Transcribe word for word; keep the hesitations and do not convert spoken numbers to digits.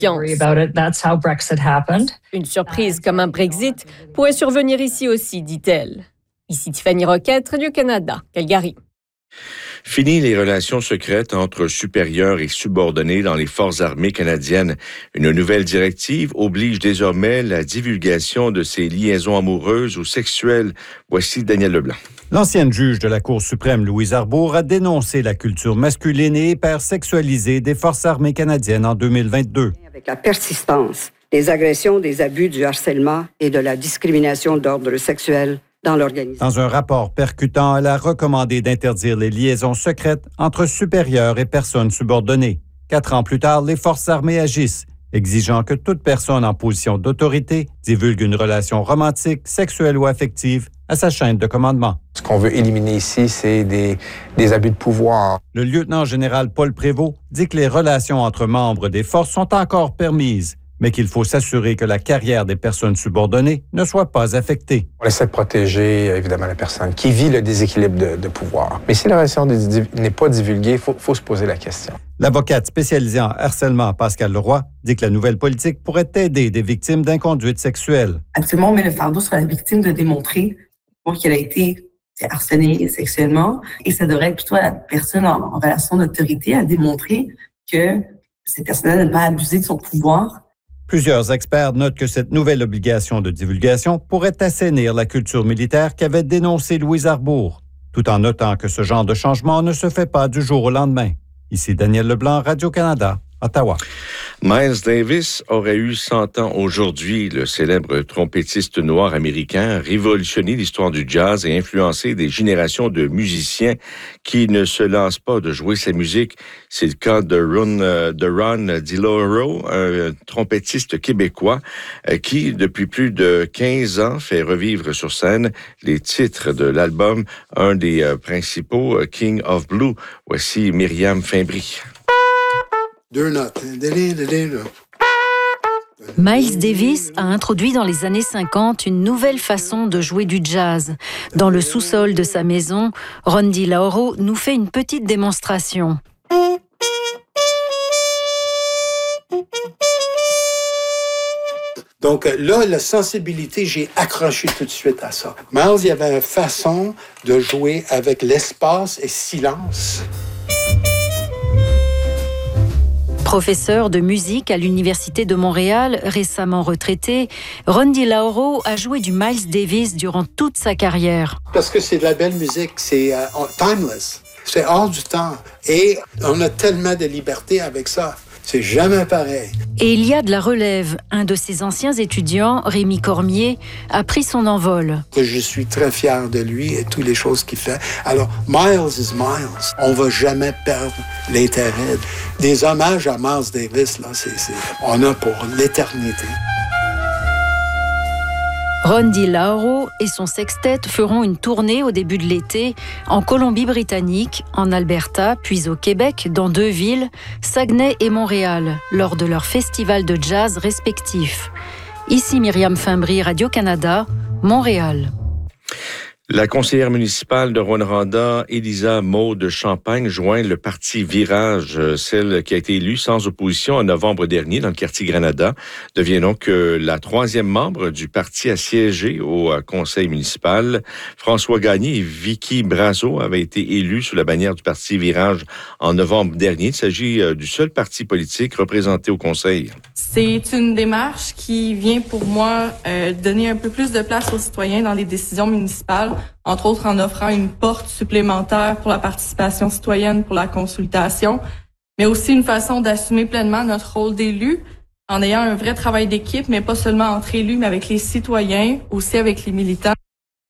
Une surprise comme un Brexit pourrait survenir ici aussi, dit-elle. Ici Tiffany Roquette, Radio-Canada, Calgary. Fini les relations secrètes entre supérieurs et subordonnés dans les forces armées canadiennes. Une nouvelle directive oblige désormais la divulgation de ces liaisons amoureuses ou sexuelles. Voici Daniel Leblanc. L'ancienne juge de la Cour suprême, Louise Arbour, a dénoncé la culture masculine et hypersexualisée des forces armées canadiennes en deux mille vingt-deux. Avec la persistance des agressions, des abus, du harcèlement et de la discrimination d'ordre sexuel dans l'organisation. Dans un rapport percutant, elle a recommandé d'interdire les liaisons secrètes entre supérieurs et personnes subordonnées. Quatre ans plus tard, les forces armées agissent, exigeant que toute personne en position d'autorité divulgue une relation romantique, sexuelle ou affective à sa chaîne de commandement. Ce qu'on veut éliminer ici, c'est des, des abus de pouvoir. Le lieutenant-général Paul Prévost dit que les relations entre membres des forces sont encore permises, mais qu'il faut s'assurer que la carrière des personnes subordonnées ne soit pas affectée. On essaie de protéger, évidemment, la personne qui vit le déséquilibre de, de pouvoir. Mais si la relation n'est pas divulguée, il faut, faut se poser la question. L'avocate spécialisée en harcèlement, Pascal Leroy, dit que la nouvelle politique pourrait aider des victimes d'inconduite sexuelle. Actuellement, on met le fardeau sur la victime de démontrer qu'elle a été harcelée sexuellement, et ça devrait être plutôt à la personne en, en relation d'autorité à démontrer que cette personne n'a pas abusé de son pouvoir. Plusieurs experts notent que cette nouvelle obligation de divulgation pourrait assainir la culture militaire qu'avait dénoncée Louise Arbour, tout en notant que ce genre de changement ne se fait pas du jour au lendemain. Ici Daniel Leblanc, Radio-Canada, Ottawa. Miles Davis aurait eu cent ans aujourd'hui. Le célèbre trompettiste noir américain a révolutionné l'histoire du jazz et influencé des générations de musiciens qui ne se lassent pas de jouer sa musique. C'est le cas de Ron, de Ron DiLauro, un trompettiste québécois qui, depuis plus de quinze ans, fait revivre sur scène les titres de l'album, un des principaux, King of Blue. Voici Myriam Fimbry. Deux notes. Miles Davis a introduit dans les années cinquante une nouvelle façon de jouer du jazz. Dans le sous-sol de sa maison, Ron DiLauro nous fait une petite démonstration. Donc là, la sensibilité, j'ai accroché tout de suite à ça. Miles, il y avait une façon de jouer avec l'espace et silence. Professeur de musique à l'Université de Montréal, récemment retraité, Ron DiLauro a joué du Miles Davis durant toute sa carrière. Parce que c'est de la belle musique, c'est uh, timeless, c'est hors du temps. Et on a tellement de liberté avec ça. C'est jamais pareil. Et il y a de la relève. Un de ses anciens étudiants, Rémi Cormier, a pris son envol. Je suis très fier de lui et toutes les choses qu'il fait. Alors, Miles is Miles. On va jamais perdre l'intérêt. Des hommages à Miles Davis, là, c'est, c'est, on a pour l'éternité. Ron DiLauro et son sextet feront une tournée au début de l'été en Colombie-Britannique, en Alberta, puis au Québec, dans deux villes, Saguenay et Montréal, lors de leurs festivals de jazz respectifs. Ici Myriam Fimbry, Radio-Canada, Montréal. La conseillère municipale de Rouyn-Noranda, Élisa Maude Champagne, joint le parti Virage, celle qui a été élue sans opposition en novembre dernier dans le quartier Granada, devient donc la troisième membre du parti à siéger au conseil municipal. François Gagné et Vicky Brazo avaient été élus sous la bannière du parti Virage en novembre dernier. Il s'agit du seul parti politique représenté au conseil. C'est une démarche qui vient pour moi euh, donner un peu plus de place aux citoyens dans les décisions municipales, entre autres en offrant une porte supplémentaire pour la participation citoyenne, pour la consultation, mais aussi une façon d'assumer pleinement notre rôle d'élu en ayant un vrai travail d'équipe, mais pas seulement entre élus, mais avec les citoyens, aussi avec les militants.